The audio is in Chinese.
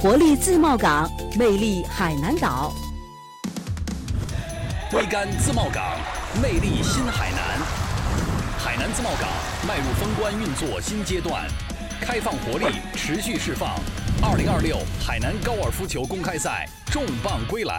活力自贸港，魅力海南岛。 挥杆自贸港，魅力新海南。海南自贸港迈入封关运作新阶段，开放活力持续释放。2026海南高尔夫球公开赛重磅归来。